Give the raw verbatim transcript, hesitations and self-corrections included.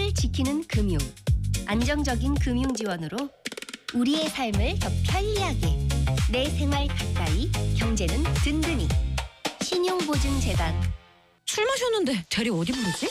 삶을 지키는 금융, 안정적인 금융 지원으로 우리의 삶을 더 편리하게, 내 생활 가까이, 경제는 든든히. 신용보증재단. 술 마셨는데 대리 어디 부르지?